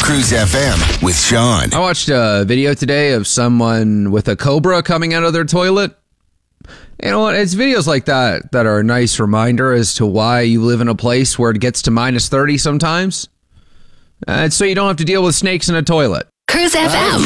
Cruise FM with Sean. I watched a video today of someone with a cobra coming out of their toilet. You know what? It's videos like that that are a nice reminder as to why you live in a place where it gets to minus 30 sometimes. So you don't have to deal with snakes in a toilet. Cruise FM.